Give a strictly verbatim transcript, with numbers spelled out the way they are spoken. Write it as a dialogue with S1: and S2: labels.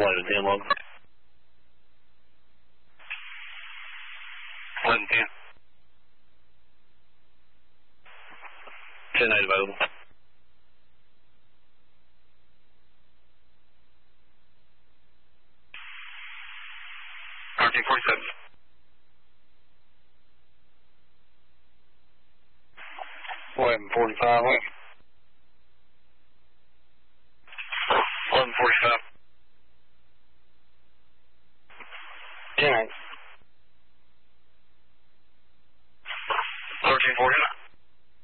S1: eleven ten log. eleven ten. ten eight available. R T forty-seven. eleven forty-five.